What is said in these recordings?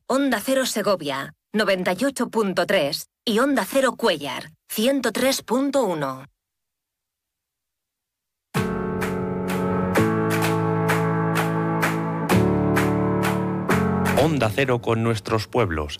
Onda Cero Segovia, 98.3 y Onda Cero Cuéllar, 103.1. Onda Cero con nuestros pueblos.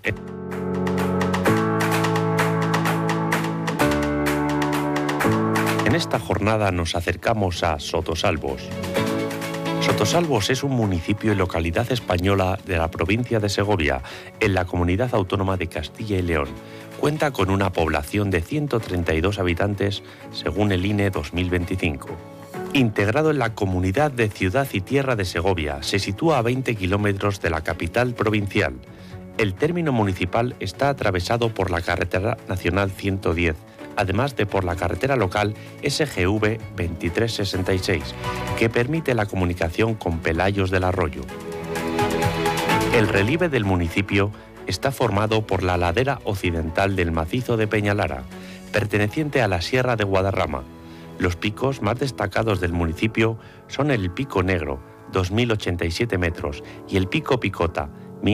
En esta jornada nos acercamos a Sotosalbos. Sotosalbos es un municipio y localidad española de la provincia de Segovia, en la comunidad autónoma de Castilla y León. Cuenta con una población de 132 habitantes, según el INE 2025. Integrado en la comunidad de Ciudad y Tierra de Segovia, se sitúa a 20 kilómetros de la capital provincial. El término municipal está atravesado por la carretera nacional 110, además de por la carretera local SGV 2366, que permite la comunicación con Pelayos del Arroyo. El relieve del municipio está formado por la ladera occidental del macizo de Peñalara, perteneciente a la Sierra de Guadarrama. Los picos más destacados del municipio son el Pico Negro, 2.087 metros, y el Pico Picota,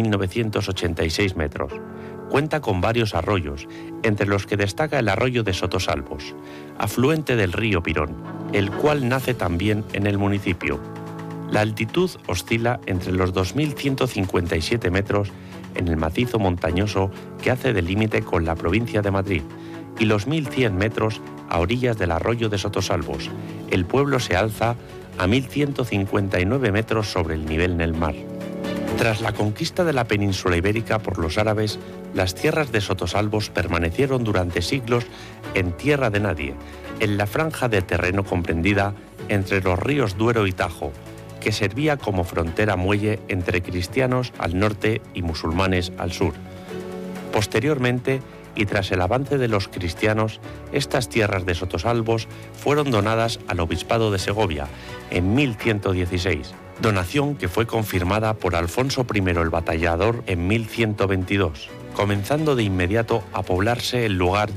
1.986 metros. Cuenta con varios arroyos, entre los que destaca el arroyo de Sotosalbos, afluente del río Pirón, el cual nace también en el municipio. La altitud oscila entre los 2.157 metros en el macizo montañoso que hace de límite con la provincia de Madrid y los 1.100 metros a orillas del arroyo de Sotosalbos. El pueblo se alza a 1.159 metros sobre el nivel del mar. Tras la conquista de la península ibérica por los árabes, las tierras de Sotosalbos permanecieron durante siglos en tierra de nadie, en la franja de terreno comprendida entre los ríos Duero y Tajo, que servía como frontera muelle entre cristianos al norte y musulmanes al sur. Posteriormente, y tras el avance de los cristianos, estas tierras de Sotosalbos fueron donadas al Obispado de Segovia en 1116, donación que fue confirmada por Alfonso I el Batallador en 1122, comenzando de inmediato a poblarse el lugar